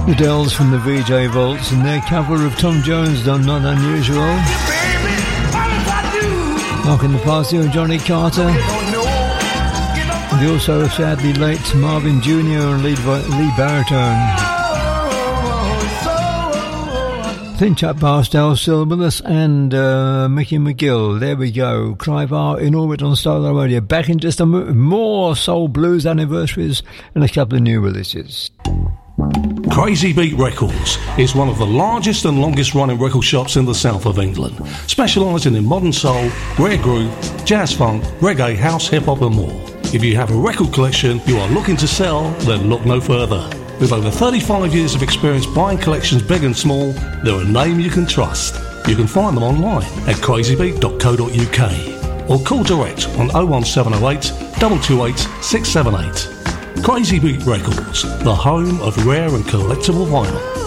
The Dells from the VJ Vaults and their cover of Tom Jones' Done Not Unusual. Knocking the party on Johnny Carter. And the also sadly late Marvin Jr. and lead baritone. Thin Chuck Barstow still with us, and Mickey McGill. There we go. Clive R in orbit on Starlight Radio. Back in just a more soul blues anniversaries and a couple of new releases. Crazy Beat Records is one of the largest and longest running record shops in the south of England, specialising in modern soul, rare groove, jazz funk, reggae, house, hip hop and more. If you have a record collection you are looking to sell, then look no further. With over 35 years of experience buying collections big and small, they're a name you can trust. You can find them online at crazybeat.co.uk or call direct on 01708 228 678. Crazy Beat Records, the home of rare and collectible vinyl.